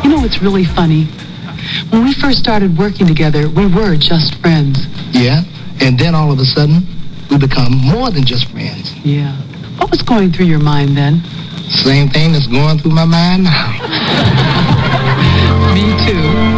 You know what's really funny? When we first started working together, we were just friends. Yeah, and then all of a sudden, we become more than just friends. Yeah. What was going through your mind then? Same thing that's going through my mind now. Me too.